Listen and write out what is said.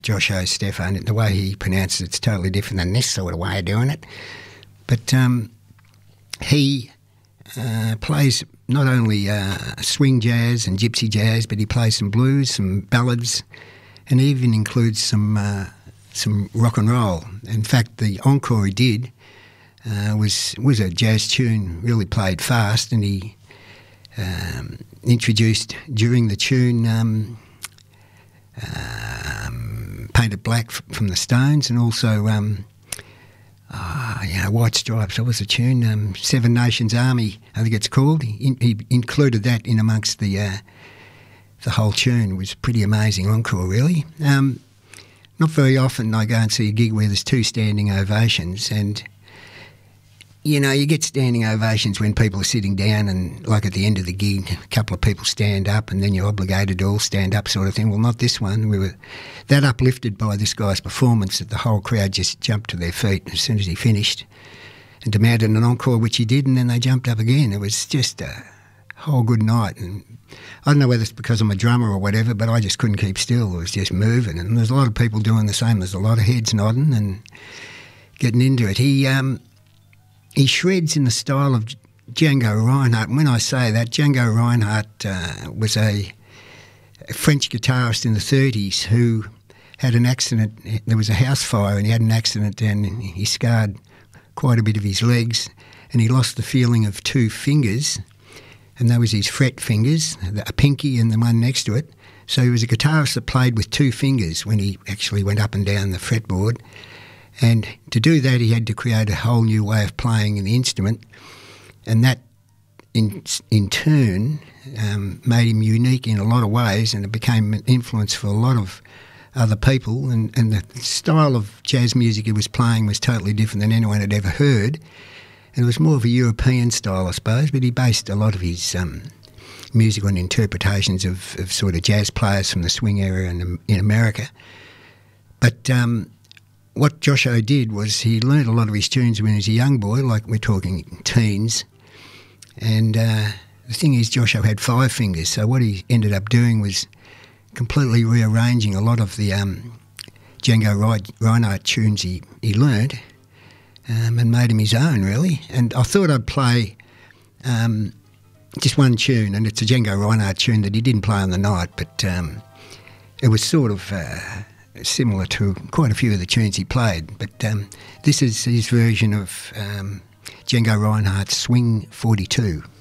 Josh O'Stefan. The way he pronounces it's totally different than this sort of way of doing it. But he plays not only swing jazz and gypsy jazz, but he plays some blues, some ballads, and even includes some rock and roll. In fact, the encore he did was a jazz tune, really played fast, and he introduced during the tune Painted Black from the Stones, and also White Stripes. That was a tune, Seven Nations Army, I think it's called. He included that in amongst the whole tune. It was a pretty amazing encore, really. Not very often I go and see a gig where there's two standing ovations, and you know, you get standing ovations when people are sitting down and, like at the end of the gig, a couple of people stand up and then you're obligated to all stand up sort of thing. Well, not this one. We were that uplifted by this guy's performance that the whole crowd just jumped to their feet as soon as he finished and demanded an encore, which he did, and then they jumped up again. It was just a whole good night. And I don't know whether it's because I'm a drummer or whatever, but I just couldn't keep still. It was just moving. And there's a lot of people doing the same. There's a lot of heads nodding and getting into it. He shreds in the style of Django Reinhardt. And when I say that, Django Reinhardt was a French guitarist in the 30s who had an accident. There was a house fire and he had an accident and he scarred quite a bit of his legs and he lost the feeling of two fingers, and that was his fret fingers, a pinky and the one next to it. So he was a guitarist that played with two fingers when he actually went up and down the fretboard. And to do that, he had to create a whole new way of playing the instrument, and that, in turn, made him unique in a lot of ways, and it became an influence for a lot of other people. And the style of jazz music he was playing was totally different than anyone had ever heard. And it was more of a European style, I suppose, but he based a lot of his music on interpretations of sort of jazz players from the swing era in America. But what Josh O did was he learnt a lot of his tunes when he was a young boy, like we're talking teens. And the thing is, Josh O had 5 fingers, so what he ended up doing was completely rearranging a lot of the Django Reinhardt tunes he learnt and made him his own, really. And I thought I'd play just one tune, and it's a Django Reinhardt tune that he didn't play on the night, but it was sort of similar to quite a few of the tunes he played. But this is his version of Django Reinhardt's Swing 42.